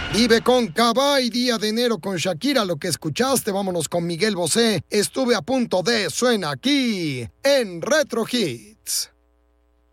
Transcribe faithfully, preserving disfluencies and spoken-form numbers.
Vive con Cabay, día de enero con Shakira, lo que escuchaste. Vámonos con Miguel Bosé. Estuve a punto de, suena aquí en Retro Hits.